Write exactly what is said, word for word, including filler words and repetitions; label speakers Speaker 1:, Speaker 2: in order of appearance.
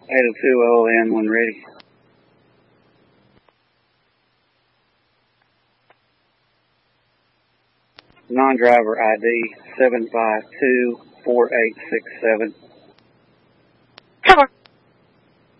Speaker 1: eight oh two O N when ready. Non-driver I D seven five two four eight six seven.
Speaker 2: Cover.